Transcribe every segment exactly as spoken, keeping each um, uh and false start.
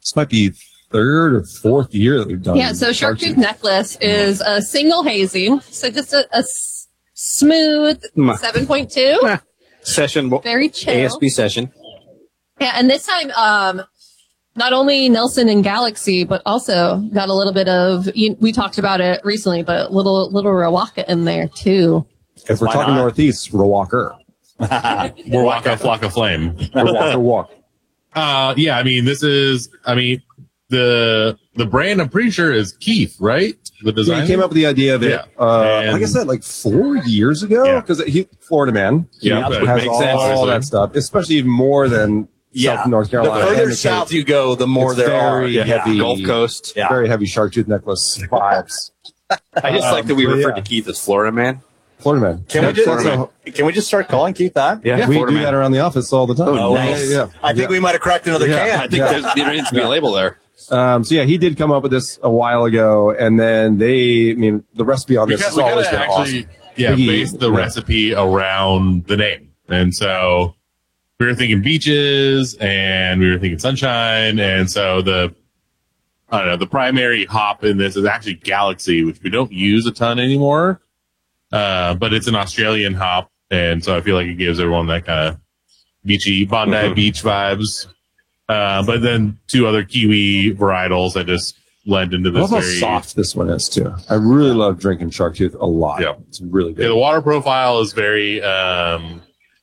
this might be third or fourth year that we've done. Yeah, so Sharktooth Necklace is a single hazy. So just a, a s- smooth seven point two. Session. Very chill. A S B session. Yeah, and this time, um, not only Nelson and Galaxy, but also got a little bit of, you, we talked about it recently, but little, little Rawaka in there too. If we're Why talking not? Northeast, Rawalker. Warwalka, Flock of Flame. Rawalker walk. Uh, yeah, I mean, this is, I mean, the the brand, I'm pretty sure, is Keith, right? The Yeah, designer? he came up with the idea of it, Yeah. uh, And- like I said, like four years ago, Yeah. because he Florida man, Yeah, he that has makes all, sense, all obviously. that stuff, especially even more than Yeah. South North The Carolina. further And the south you go, the more It's there are. very Yeah. heavy. Gulf Coast. Yeah. very heavy Sharktooth Necklace vibes. I just like that we Um, refer yeah. to Keith as Florida man. Florida man. Can we That's- just that's a- can we just start calling Keith that? Yeah, we Florida do man. that around the office all the time. Oh, Yeah, nice. yeah, I think yeah. we might have cracked another Yeah. can. I think Yeah. there's, there needs to be a label there. Um, so yeah, he did come up with this a while ago, and then they, I mean, the recipe on We this got, has we always gotta been actually, awesome. yeah, He- base the yeah. recipe around the name. And so we were thinking beaches and we were thinking sunshine. And so the, I don't know, the primary hop in this is actually Galaxy, which we don't use a ton anymore. Uh, but it's an Australian hop. And so I feel like it gives everyone that kind of beachy Bondi Mm-hmm. beach vibes. Uh, but then two other Kiwi varietals that just blend into I this love how very soft this one is too. I really love drinking Sharktooth a lot. Yeah. It's really Yeah, good. the water profile is very um,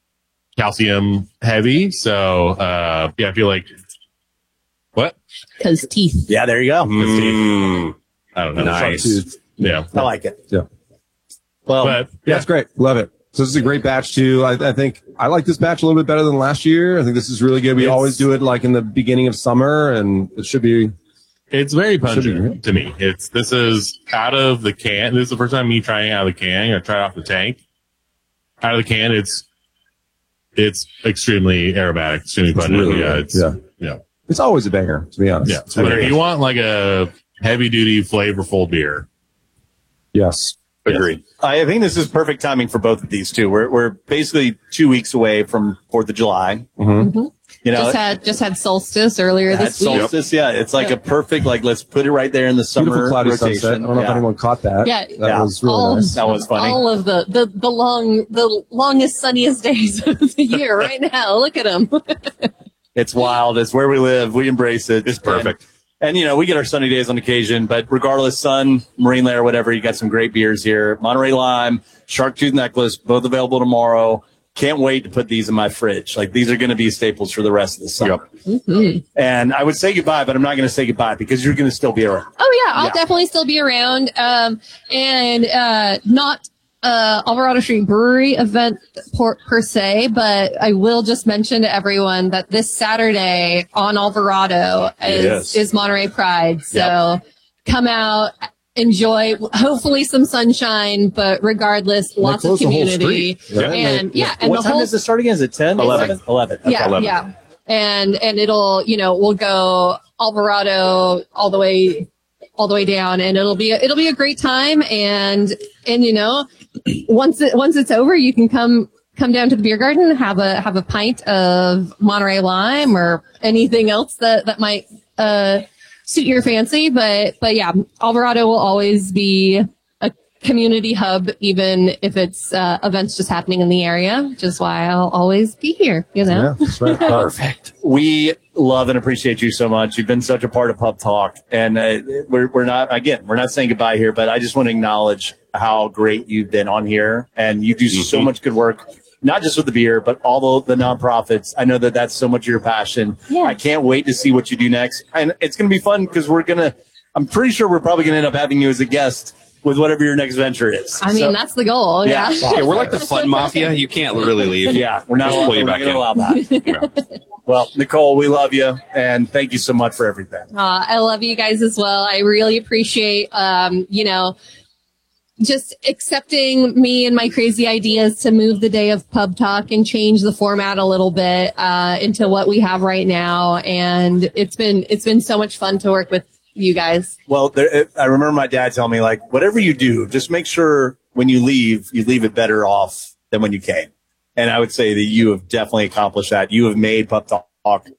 calcium heavy. So, uh, yeah, I feel like what? Cause teeth. Yeah, there you go. Mm, I don't know. Nice. Sharktooth. Yeah. I like it. Yeah. Well, But Yeah, yeah, it's great. Love it. So this is a great batch too. I, I think I like this batch a little bit better than last year. I think this is really good. We It's- always do it like in the beginning of summer, and it should be. it's very Should be pungent great. to me. It's, this is out of the can. This is the first time me trying it out of the can. I tried it off the tank. Out of the can, it's, it's extremely aromatic, extremely It's pungent. really yeah. good. It's, yeah. yeah. It's always a banger, to be honest. Yeah. So, but if you want like a heavy duty flavorful beer, Yes. agreed. I think this is perfect timing for both of these two. We're we're basically two weeks away from Fourth of July. Mm-hmm. You know, Just had, just had solstice earlier at this week. solstice. Yeah, it's like a perfect like let's put it right there in the Beautiful summer cloudy rotation. sunset. I don't know Yeah. if anyone caught that. Yeah. That Yeah. was really All- nice. That was funny. All of the, the, the long, the longest, sunniest days of the year right now. Look at them. It's wild. It's where we live. We embrace it. It's perfect. And, and, you know, we get our sunny days on occasion, but regardless, sun, marine layer, whatever, you got some great beers here. Monterey Lime, Sharktooth Necklace, both available tomorrow. Can't wait to put these in my fridge. Like, these are going to be staples for the rest of the summer. Mm-hmm. And I would say goodbye, but I'm not going to say goodbye because you're going to still be around. Oh yeah, I'll Yeah. definitely still be around. Um, and uh, not uh Alvarado Street Brewery event per, per se, but I will just mention to everyone that this Saturday on Alvarado is Yes. is Monterey Pride. So come out, enjoy, hopefully some sunshine, but regardless, They lots of closed the whole community. street. Yeah. And yeah, and what the time whole does it start again? Is it ten? eleven. eleven. Okay. yeah, yeah. And, and it'll, you know, we'll go Alvarado all the way, all the way down, and it'll be, it'll be a great time. And, and, you know, once it, once it's over, you can come, come down to the beer garden, have a, have a pint of Monterey Lime or anything else that, that might, uh, suit your fancy. But, but yeah, Alvarado will always be a community hub, even if it's, uh, events just happening in the area, which is why I'll always be here, you know? Yeah, that's right. Perfect. We love and appreciate you so much. You've been such a part of Pub Talk, and uh, we're we're not again we're not saying goodbye here, but I just want to acknowledge how great you've been on here, and you do so much good work, not just with the beer, but all the, the nonprofits. I know that that's so much of your passion. Yeah. I can't wait to see what you do next, and it's going to be fun because we're gonna. I'm pretty sure we're probably going to end up having you as a guest with whatever your next venture is. I mean, So- that's the goal. Yeah. Yeah. Yeah, we're like the fun mafia. You can't really leave. Yeah, we're not, Just allowed, pull you we're not back going to in. allow that. Well, Nicole, we love you, and thank you so much for everything. Uh, I love you guys as well. I really appreciate, um, you know, just accepting me and my crazy ideas to move the day of Pub Talk and change the format a little bit, uh, into what we have right now. And it's been, it's been so much fun to work with you guys. Well, there, it, I remember my dad telling me, like, whatever you do, just make sure when you leave, you leave it better off than when you came. And I would say that you have definitely accomplished that. You have made Pub Talk